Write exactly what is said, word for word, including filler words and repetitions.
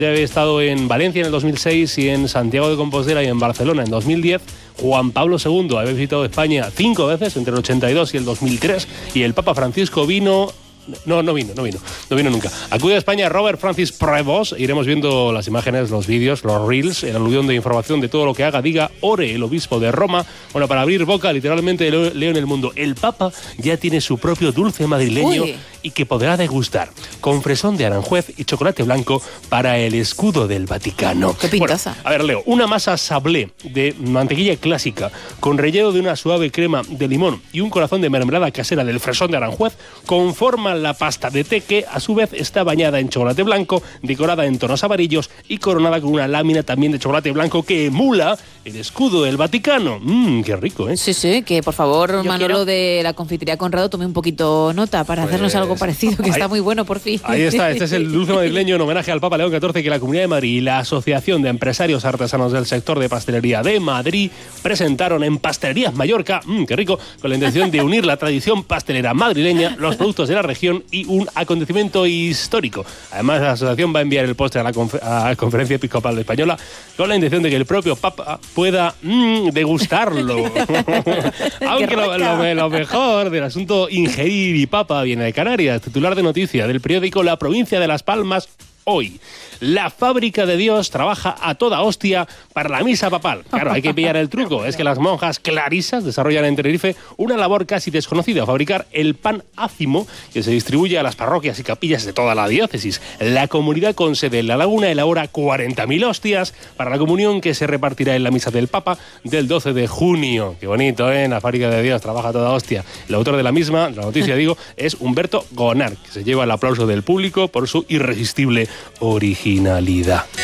Ya había estado en Valencia en el dos mil seis y en Santiago de Compostela y en Barcelona en dos mil diez. Juan Pablo segundo había visitado España cinco veces, entre el ochenta y dos y el dos mil tres. Y el Papa Francisco vino... No, no vino, no vino, no vino nunca. Acude a España Robert Francis Prevost. Iremos viendo las imágenes, los vídeos, los reels, el aluvión de información de todo lo que haga, diga, ore el obispo de Roma. Bueno, para abrir boca, literalmente leo en el mundo. El Papa ya tiene su propio dulce madrileño. Uy. Y que podrá degustar con fresón de Aranjuez y chocolate blanco para el escudo del Vaticano. ¡Qué pintaza! Bueno, a ver, Leo, una masa sablé de mantequilla clásica con relleno de una suave crema de limón y un corazón de mermelada casera del fresón de Aranjuez conforman la pasta de té que, a su vez, está bañada en chocolate blanco, decorada en tonos amarillos y coronada con una lámina también de chocolate blanco que emula el escudo del Vaticano. Mmm, qué rico, ¿eh? Sí, sí, que por favor, Yo Manolo quiero... de la confitería Conrado, tome un poquito nota para pues... hacernos algo parecido, que ahí, está muy bueno, por fin. Ahí está, este es el dulce madrileño en homenaje al Papa León catorce que la Comunidad de Madrid y la Asociación de Empresarios Artesanos del Sector de Pastelería de Madrid presentaron en Pastelerías Mallorca, mmm, qué rico, con la intención de unir la tradición pastelera madrileña, los productos de la región y un acontecimiento histórico. Además, la asociación va a enviar el postre a la, confer- a la Conferencia Episcopal Española con la intención de que el propio Papa pueda mmm, degustarlo. Aunque lo, lo, lo mejor del asunto ingerir y papa viene de Canarias. Titular de noticia del periódico La Provincia de Las Palmas hoy. La Fábrica de Dios trabaja a toda hostia para la misa papal. Claro, hay que pillar el truco. Es que las monjas clarisas desarrollan en Tenerife una labor casi desconocida: fabricar el pan ácimo que se distribuye a las parroquias y capillas de toda la diócesis. La comunidad con sede en La Laguna elabora cuarenta mil hostias para la comunión que se repartirá en la misa del Papa del doce de junio. Qué bonito, ¿eh? La Fábrica de Dios trabaja a toda hostia. El autor de la misma, la noticia digo, es Humberto Gonar, que se lleva el aplauso del público por su irresistible originalidad.